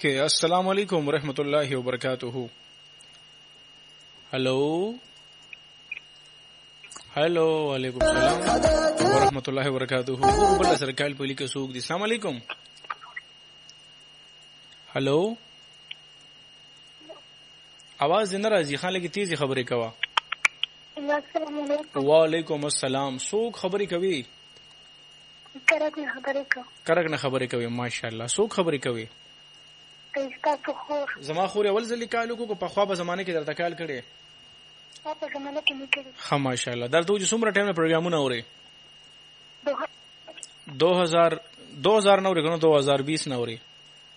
اوکے السلام علیکم ورحمۃ اللہ وبرکاتہ. هلو وعلیکم السلام ورحمۃ اللہ وبرکاتہ. بل سره کال په لیکه سوق دي. السلام علیکم. هلو आवाज نه راځي. خان لګي تیزی خبرې کوا. السلام علیکم. وعلیکم السلام. سوق خبرې کوي. کرک نه خبرې کوي. ماشاءالله. سوق خبرې کوي. زما خور اول ځل کالو کو په خوا به زمانه کې درته کال کړي. په زمانه کې نکړي. ها ماشاءالله. درته چې څومره ټایم پروګرامونه اوري؟ 2000 نه اوري کنه 2020 نه اوري.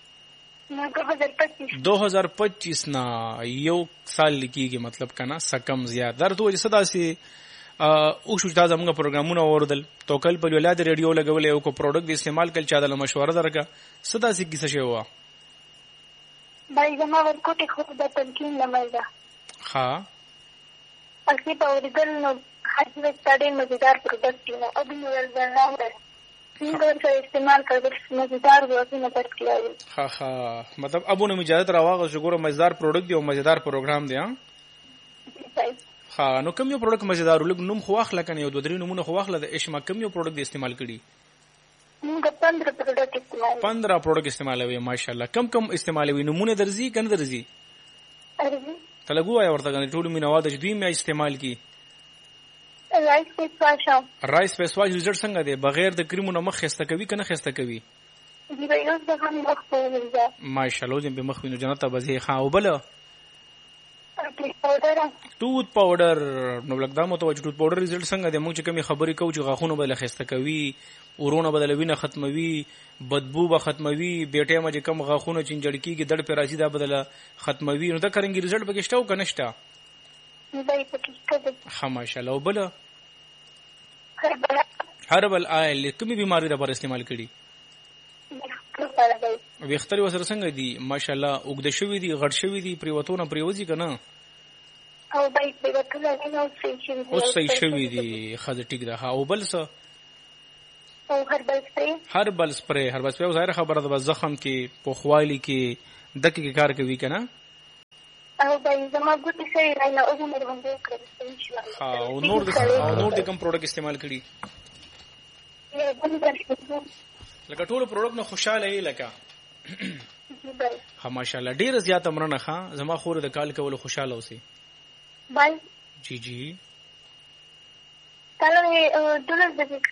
2025 نه یو سال لکیږي مطلب کنه سکم زیات. درته چې صدا سي او شو تاسو موږ پروګرامونه اوردل تو کل په ولادت ریډیو لګولې او کو پروډکټ استعمال کول چا د مشوره درکا صدا سي کیسه شی وا بای زما ورکوټي خو د تلکین لمایدا. ها اسی په اوریدل نو حاجی ستړي مزیدار پروډکټ نو او د نور ځناوره څنګه سره استعمال کړو مزیدار وځي نه پټ. ها مطلب ابو نو اجازه راواغه شګور مزیدار پروډکټ دی او مزیدار پروګرام دی. ها نو کوم یو پروډکټ مزیدار ولګ نوم خو واخله کنه یو دوه درې نمونه خو واخله د اشما کوم یو پروډکټ استعمال کړي؟ موږ 15 پروډکټ استعمال 15 پروډکټ استعمالوي. ماشاءالله. کم استعمالوي نمونه درځي کنه درځي؟ ارزي تلګو یا ورته کنه ټول مینواد چې دوی مې استعمال کی. رایس فیس واش ریزلټ څنګه دی؟ بغیر د کریمونو مخ خسته کوي کنه خسته کوي؟ دی به یو ځکه مخ په ماشاءالله دې به مخ وینو جنت به خا او بل ټوت پاوډر نو لکه مو ته ټوت پاوډر ریزلټ څنګه دی؟ موږ چې کومي خبرې کوو چې غاخونه بدل خسته کوي، ورونه بدلوي نه ختموي، بدبو به ختموي، بیٹه ما چې کم غاخونه چنجړکی کې دړ په راځي دا بدله ختموي. نو دا کرنګي ریزلټ پکې شته او کنهشته؟ دای پکې شته. ها ماشاءالله. او بل هربل آیل کومي بیماری د پر استعمال کړي؟ وختري وسره څنګه دي؟ ماشاءالله. وګد شوی دي، غړ شوی دي، پریوتونه پریوزي کنه او بای پریوتونه نه او صحیح شوی دي. خاطر ټیک ده. ها او بل څه؟ او هربل سپری ظاهر خبره ده زخم کې پوخوالی کې دکې کې کار کوي کنه. او بای زما ګوتې سره راځي او عمر باندې کړی ان شاء الله. ها او نور د کوم پروډکټ استعمال کړي؟ لکه ټول پروډکټ نه خوشاله یې لکه ها ماشاءالله. ډیر زیاته مرنه ښه زما خور د کال کول خوشاله اوسي. بای جی تعالی دولت د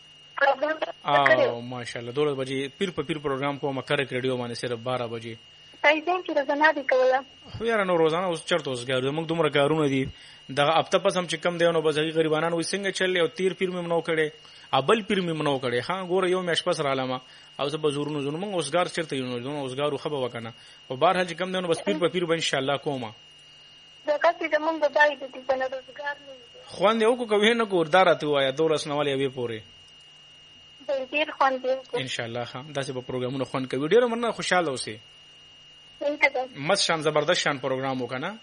او ماشاءالله 12 بجې پیر پروګرام کوم کرک ریډیو باندې صرف 12 بجې تایزین چې روزانه دی کوله. خو یاره نو روزانه اوس چرته اوس ګارو موږ دومره کارونه دي دغه هفته پس هم چې کم دی نو بزغي غریبانو وسنګ چلې او تیر پیر مې منو کړي ابل پیر مې منو کړي. ها ګوره یو مېش پس را لمه او زه بزورونو زونو موږ اوسګار چرته یو نو اوسګارو خبر وکنه او بهر حال چې کم دی نو بس پیر به ان شاء الله کومه دا چې زمونږ د دای د دې نه روزګار نه خوان دی او کو کوي نه کوردارته وایا دورس نواله وی پوره ډیر خوان دی ان شاء الله. ها داسې په پروګرامونو خوان کوي ډیر مننه خوشاله اوسئ. مست شان زبردست شان پروګرام وکنه.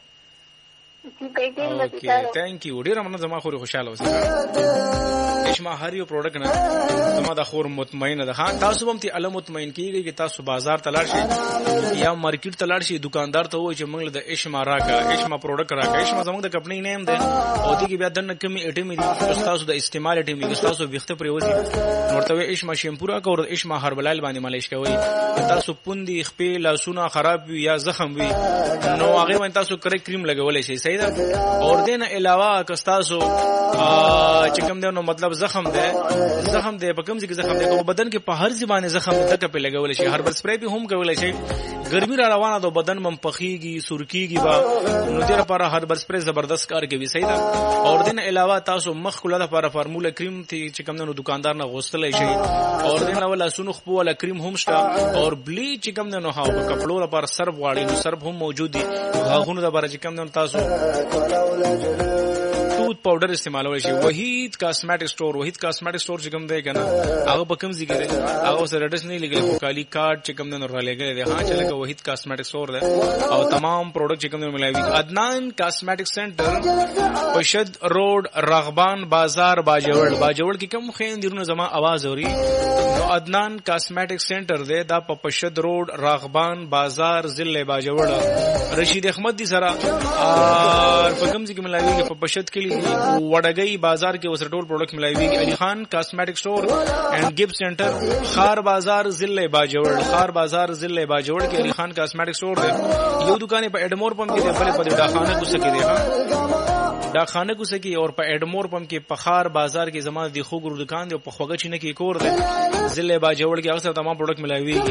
اوکې تhank you. ډیر مننه زما خور خوشاله اوسئ. اشما هر یو پروډکټ نه زما د خور مطمئنه ده. ها تاسو هم ته علم مطمئن کیږئ چې تاسو بازار تلاړ شئ یا مارکیټ تلاړ شئ دکاندار ته وایي چې موږ د اشما راکا اشما پروډکټ راکا. اشما زموږ د کمپنی نیم ده او دغه بیا دنه کمی اټمی دي تاسو د استعمال اټمی تاسو وخت پریوزي ورته اشما شیمپو راکا او اشما هربلال باندې مالش کوي. تاسو پوندې خپې لاسونه خراب وي یا زخم وي نو هغه باندې تاسو کریم لګولای شئ. صحیح ده. اور دین علاوه که تاسو چې کوم دی نو مطلب زخم دی په کوم ځای کې زخم دی او بدن کې په هر ځبانه زخم تک په لګول شي. هربل سپری به هم کولای شي. ګرمي را روانه ده بدن مم پخیږي سورکیږي با نو دیر لپاره هربل سپری زبردست کار کوي. صحیح ده. اور دین علاوه تاسو مخ کله لپاره فارموله کریم تی چې کوم نو دکاندار نه غوستلای شي. اور دین ولا سونو خپو ولا کریم هم شته اور بلی چې کوم نو هاو په کپلو لپاره سرب واړي نو سرب هم موجود دي. غاغونو د لپاره چې کوم نو تاسو ټوت پاوډر استعمالول شي. وحید کاسمیټک سٹور چې کوم دی کنه هغه په کوم ځای کې دی هغه سره اډرس نه لګل خو کالی کارت چې کوم نه را لګل دی. ها چې لکه وحید کاسمیټک سٹور دی او تمام پروډکټ چې کوم نه ملایوي. عدنان کاسمیټک سنټر پشد روډ رغبان بازار باجوړ کې کوم خیندرونه زما आवाज اوري نو عدنان کاسمیټک سنټر دی دا په پشد روډ رغبان بازار ضلع باجوړ رشید احمد دي سره په کوم ځای کې ملایوي په پشد کې وړګي بازار کې وسره ټول پروډکټ ملایوي. علي خان کاسمیټک سٹور اینڈ گفٹ سنټر خار بازار ضلع باجوړ کې علي خان کاسمیټک سٹور دی. یو دکان په اډمور پم کې دی بل په ډاخانه کوڅه کې دی ډاخانه کوڅه کې اور په اډمور پم کې په خار بازار کې زما د خوګرو دکان دی او په خوګه چینه کې کور دی ضلع باجوړ کې اکثر تمام پروډکټ ملایوي.